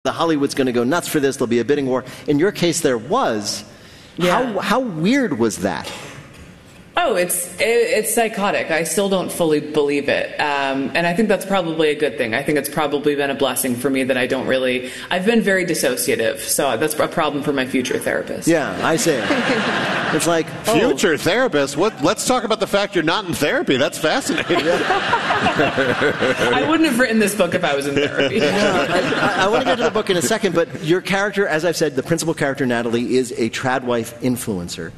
the Hollywood's going to go nuts for this, there'll be a bidding war. In your case, there was. Yeah. How weird was that? Oh, it's psychotic. I still don't fully believe it. And I think that's probably a good thing. I think it's probably been a blessing for me that I've been very dissociative. So that's a problem for my future therapist. Yeah, I see. It's like, future therapist? What? Let's talk about the fact you're not in therapy. That's fascinating. I wouldn't have written this book if I was in therapy. I want to get to the book in a second, but your character, as I've said, the principal character, Natalie, is a tradwife influencer.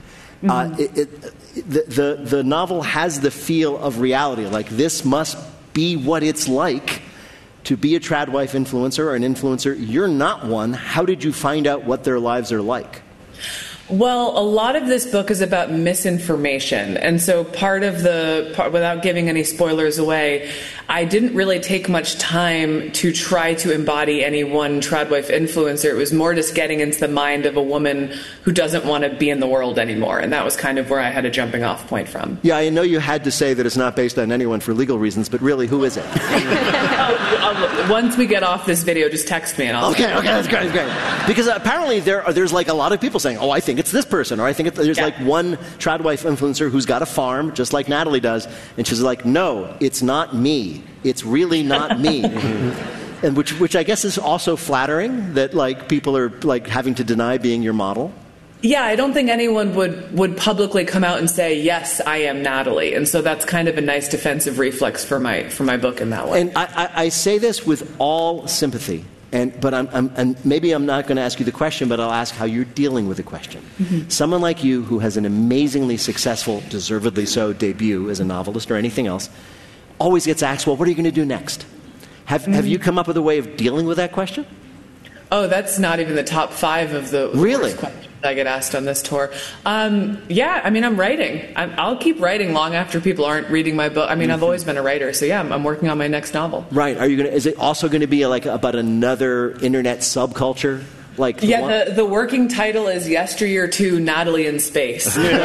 The novel has the feel of reality. Like, this must be what it's like to be a tradwife influencer or an influencer. You're not one. How did you find out what their lives are like? Well, a lot of this book is about misinformation. And so without giving any spoilers away, I didn't really take much time to try to embody any one tradwife influencer. It was more just getting into the mind of a woman who doesn't want to be in the world anymore. And that was kind of where I had a jumping off point from. Yeah, I know you had to say that it's not based on anyone for legal reasons, but really, who is it? Once we get off this video, just text me and I'll... Okay, that's great. Because apparently there's like a lot of people saying, I think it's this person, or I think there's like one tradwife influencer who's got a farm, just like Natalie does, and she's like, no, it's not me. It's really not me. And which I guess is also flattering, that like people are like having to deny being your model. Yeah, I don't think anyone would publicly come out and say, yes, I am Natalie. And so that's kind of a nice defensive reflex for my book in that way. And I say this with all sympathy. But maybe I'm not going to ask you the question, but I'll ask how you're dealing with the question. Mm-hmm. Someone like you, who has an amazingly successful, deservedly so, debut as a novelist or anything else, always gets asked, well, what are you going to do next? Have you come up with a way of dealing with that question? Oh, that's not even the top 5 of the worst questions I get asked on this tour. Yeah, I mean, I'm writing. I'll keep writing long after people aren't reading my book. I mean, I've always been a writer, so yeah, I'm working on my next novel. Right. Is it also going to be like about another internet subculture? The working title is Yesteryear 2, Natalie in Space. Yeah,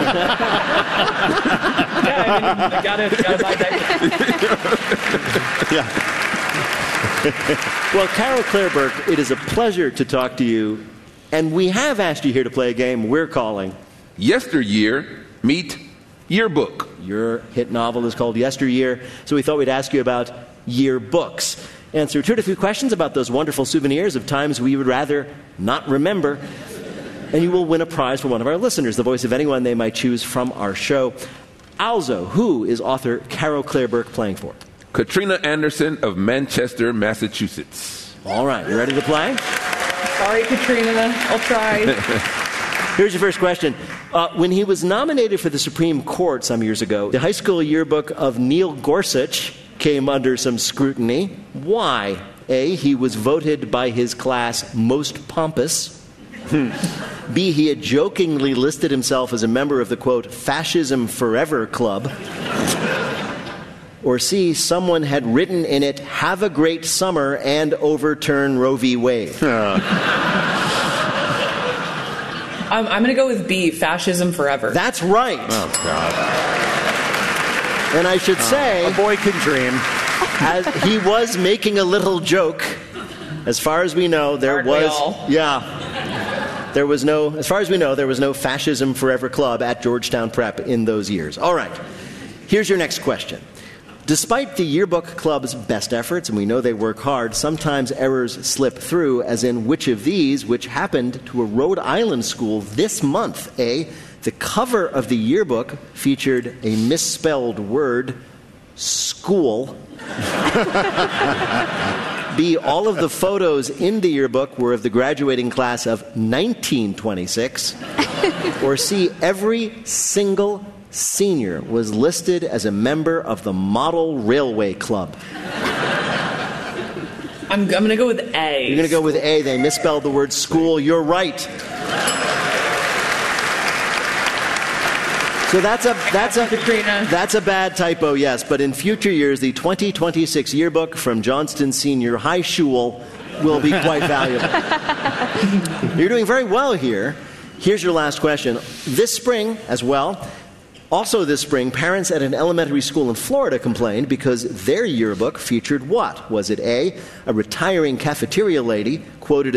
I gotta buy that. Yeah. Well, Carol Claire-Burke, it is a pleasure to talk to you. And we have asked you here to play a game we're calling Yesteryear Meet Yearbook. Your hit novel is called Yesteryear, so we thought we'd ask you about yearbooks. Answer 2 to 3 questions about those wonderful souvenirs of times we would rather not remember. And you will win a prize for one of our listeners, the voice of anyone they might choose from our show. Also, who is author Carol Claire-Burke playing for? Katrina Anderson of Manchester, Massachusetts. All right, you ready to play? Sorry, Katrina. I'll try. Here's your first question. When he was nominated for the Supreme Court some years ago, the high school yearbook of Neil Gorsuch came under some scrutiny. Why? A, he was voted by his class most pompous. B, he had jokingly listed himself as a member of the, quote, Fascism Forever Club. Or C, someone had written in it, have a great summer and overturn Roe v. Wade. I'm going to go with B, Fascism Forever. That's right. Oh, God. And I should say... a boy can dream. As he was making a little joke. As far as we know, there was no... As far as we know, there was no Fascism Forever Club at Georgetown Prep in those years. All right. Here's your next question. Despite the yearbook club's best efforts, and we know they work hard, sometimes errors slip through, as in which of these, which happened to a Rhode Island school this month. A, the cover of the yearbook featured a misspelled word, school. B, all of the photos in the yearbook were of the graduating class of 1926. Or C, every single senior was listed as a member of the Model Railway Club. I'm going to go with A. You're going to go with A. They misspelled the word school. You're right. So that's a bad typo, yes. But in future years, the 2026 yearbook from Johnston Senior High School will be quite valuable. You're doing very well here. Here's your last question. This spring, as well, Also this spring, parents at an elementary school in Florida complained because their yearbook featured what? Was it A, a retiring cafeteria lady quoted